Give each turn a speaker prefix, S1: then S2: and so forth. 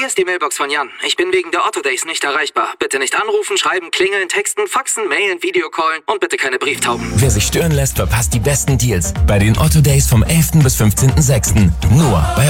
S1: Hier ist die Mailbox von Jan. Ich bin wegen der Otto Days nicht erreichbar. Bitte nicht anrufen, schreiben, klingeln, texten, faxen, mailen, Videocallen und bitte keine Brieftauben.
S2: Wer sich stören lässt, verpasst die besten Deals bei den Otto Days vom 11. bis 15.06. Nur bei